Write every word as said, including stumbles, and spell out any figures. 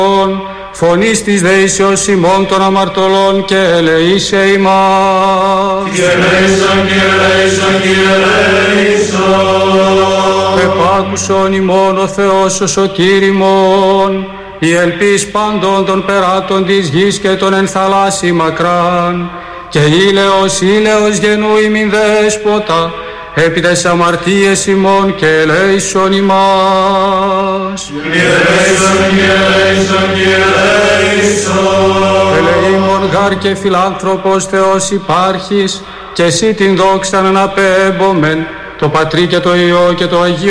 φωνής της δεήσεως ημών των αμαρτωλών και ελεήσε ημάς. Και ελέησον, και ελέησον, και ελέησον. Επάκουσον ημών ο Θεός ο σωτήρ ημών, η ελπίς πάντων των περάτων της γης και των εν θαλάσσι μακράν, και ήλαιος, ήλαιος γενού ημιν δέσποτα, επί τες αμαρτίες ημών και ελέησον ημάς. Και ελέησον, και ελέησον, και ελέησον. Ελεήμων γάρ και φιλάνθρωπος Θεός υπάρχεις, και εσύ την δόξαν αναπέμπομεν, το Πατρί και το Υιό και το Αγίο